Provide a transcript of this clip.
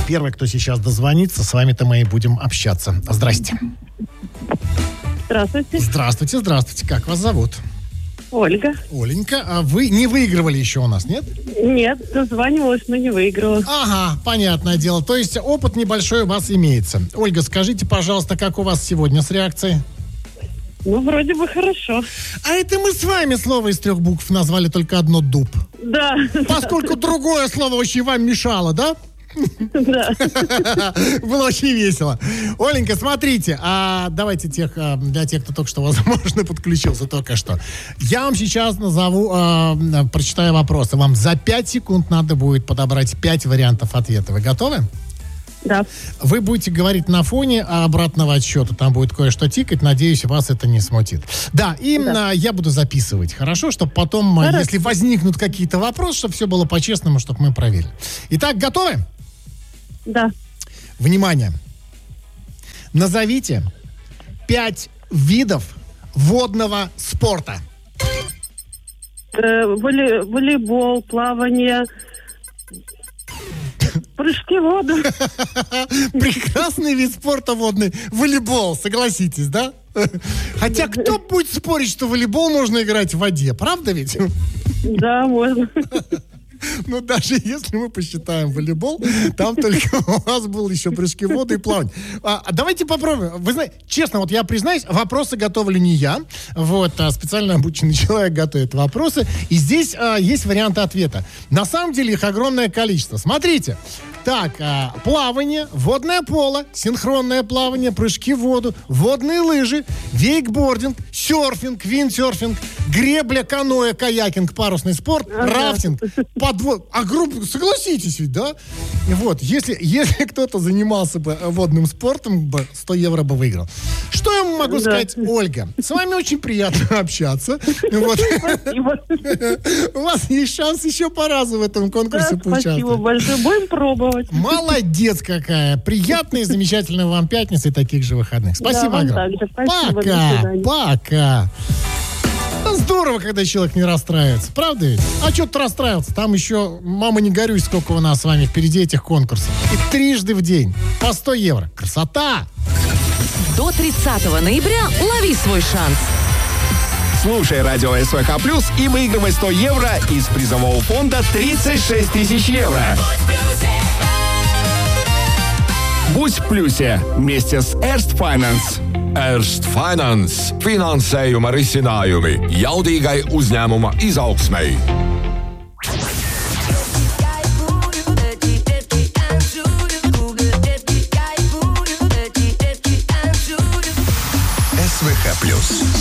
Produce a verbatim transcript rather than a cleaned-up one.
первый, кто сейчас дозвонится, с вами-то мы и будем общаться. Здрасте. Здравствуйте. Здравствуйте, здравствуйте. Как вас зовут? Ольга. Оленька, а вы не выигрывали еще у нас, нет? Нет, дозванивалась, но не выиграла. Ага, понятное дело. То есть опыт небольшой у вас имеется. Ольга, скажите, пожалуйста, как у вас сегодня с реакцией? Ну, вроде бы хорошо. А это мы с вами слово из трех букв назвали только одно «дуб». Да. Поскольку другое слово очень вам мешало, да? Да. Было очень весело. Оленька, смотрите, а давайте тех, для тех, кто только что, возможно, подключился только что. Я вам сейчас назову, а, прочитаю вопросы. Вам за пять секунд надо будет подобрать пять вариантов ответа. Вы готовы? Да. Вы будете говорить на фоне обратного отсчета. Там будет кое-что тикать. Надеюсь, вас это не смутит. Да, и да. я буду записывать. Хорошо? Чтобы потом, Хорошо. если возникнут какие-то вопросы, чтобы все было по-честному, чтобы мы проверили. Итак, готовы? Да. Внимание. Назовите пять видов водного спорта. Э, воли, волейбол, плавание, прыжки в воду. Прекрасный вид спорта водный. Волейбол, согласитесь, да? Хотя кто будет спорить, что волейбол можно играть в воде? Правда ведь? Да, можно. Ну, даже если мы посчитаем волейбол, там только у вас был еще прыжки в воду и плавание. А, давайте попробуем. Вы знаете, честно, вот я признаюсь, вопросы готовлю не я. Вот, а специально обученный человек готовит вопросы. И здесь а, есть варианты ответа. На самом деле их огромное количество. Смотрите. Так, а, плавание, водное поло, синхронное плавание, прыжки в воду, водные лыжи, вейкбординг, серфинг, виндсерфинг, гребля, каноэ, каякинг, парусный спорт, ага. рафтинг, подвод... А группа, согласитесь ведь, да? Вот, если, если кто-то занимался бы водным спортом, сто евро бы выиграл. Что я могу да. сказать, Ольга? С вами очень приятно общаться. Вот. Спасибо. У вас есть шанс еще по разу в этом конкурсе да, поучаствовать. Спасибо большое. Будем пробовать. Молодец какая. Приятной и замечательной вам пятницы и таких же выходных. Спасибо да, огромное. Спасибо, пока, пока. Здорово, когда человек не расстраивается. Правда ведь? А что ты расстраиваться? Там еще, мама, не горюй, сколько у нас с вами впереди этих конкурсов. И трижды в день. По сто евро. Красота! До тридцатого ноября лови свой шанс. Слушай радио СВХ Плюс и выигрывай сто евро из призового фонда тридцать шесть тысяч евро. Будь в плюсе вместе с Erst Finance. Erst Finance. Finansējuma risinājumi jaudīgai uzņēmuma izaugsmei. СВХ Плюс.